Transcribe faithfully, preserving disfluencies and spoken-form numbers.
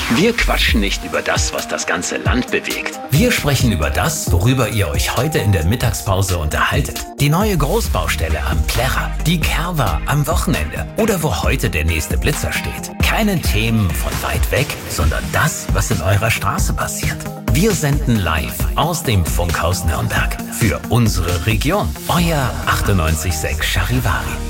Wir quatschen nicht über das, was das ganze Land bewegt. Wir sprechen über das, worüber ihr euch heute in der Mittagspause unterhaltet. Die neue Großbaustelle am Plärrer, die Kerwa am Wochenende oder wo heute der nächste Blitzer steht. Keine Themen von weit weg, sondern das, was in eurer Straße passiert. Wir senden live aus dem Funkhaus Nürnberg für unsere Region. Euer achtundneunzig Komma sechs Charivari.